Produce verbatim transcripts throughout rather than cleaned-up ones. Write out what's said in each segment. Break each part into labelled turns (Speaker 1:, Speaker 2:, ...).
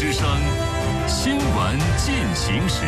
Speaker 1: 之声新闻进行时。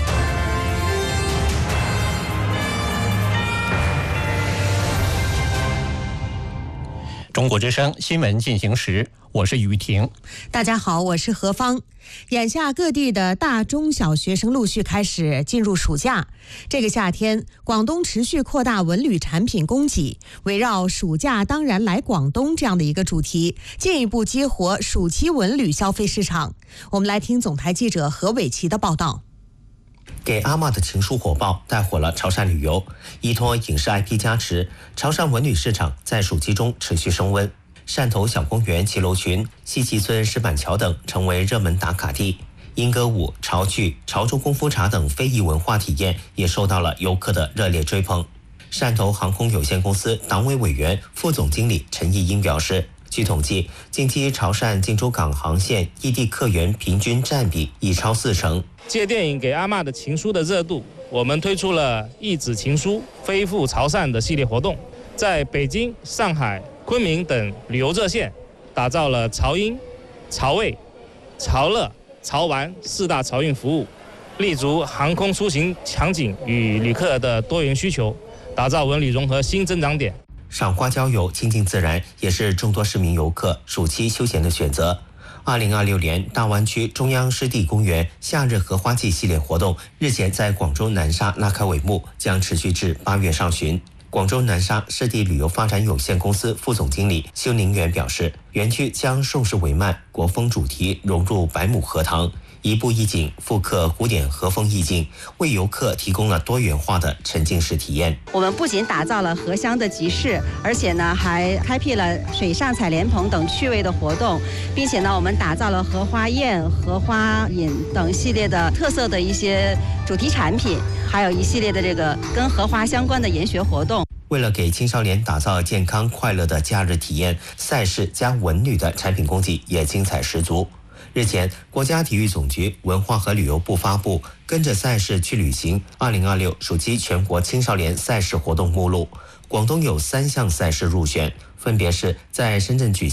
Speaker 2: 中国之声新闻进行时，我是雨婷。
Speaker 3: 大家好，我是何芳。眼下各地的大中小学生陆续开始进入暑假。这个夏天，广东持续扩大文旅产品供给，围绕暑假当然来广东这样的一个主题，进一步激活暑期文旅消费市场。我们来听总台记者何伟奇的报道。
Speaker 4: 给阿嬷的情书火爆，带火了潮汕旅游。依托影视 I P 加持，潮汕文旅市场在暑期中持续升温。汕头小公园、骑楼群、西岐村石板桥等成为热门打卡地。莺歌舞、潮剧、潮州功夫茶等非遗文化体验也受到了游客的热烈追捧。汕头航空有限公司党委委员、副总经理陈义英表示，据统计，近期潮汕进出港航线异地客源平均占比已超四成。
Speaker 5: 借电影《给阿嬷的情书》的热度，我们推出了一纸情书飞赴潮汕的系列活动，在北京、上海、昆明等旅游热线，打造了潮英、潮味、潮乐、潮玩四大潮运服务，立足航空出行场景与旅客的多元需求，打造文旅融合新增长点。
Speaker 4: 赏花郊游、亲近自然也是众多市民游客暑期休闲的选择。二零二六年大湾区中央湿地公园夏日荷花季系列活动日前在广州南沙拉开帷幕，将持续至八月上旬。广州南沙湿地旅游发展有限公司副总经理修宁元表示，园区将顺势帷幔国风主题融入百亩荷塘，一步一景复刻古典和风意境，为游客提供了多元化的沉浸式体验。
Speaker 6: 我们不仅打造了荷香的集市，而且呢还开辟了水上采莲棚等趣味的活动，并且呢我们打造了荷花宴、荷花饮等系列的特色的一些主题产品，还有一系列的这个跟荷花相关的研学活动。
Speaker 4: 为了给青少年打造健康快乐的假日体验，赛事加文旅的产品供给也精彩十足。日前，国家体育总局文化和旅游部发布跟着赛事去旅行二零二六暑期全国青少年赛事活动目录，广东有三项赛事入选，分别是在深圳举行